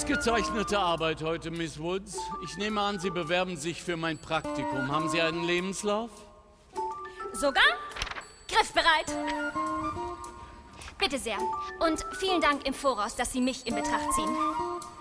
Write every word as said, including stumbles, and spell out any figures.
Ausgezeichnete Arbeit heute, Miss Woods. Ich nehme an, Sie bewerben sich für mein Praktikum. Haben Sie einen Lebenslauf? Sogar? Griffbereit. Bitte sehr. Und vielen Dank im Voraus, dass Sie mich in Betracht ziehen.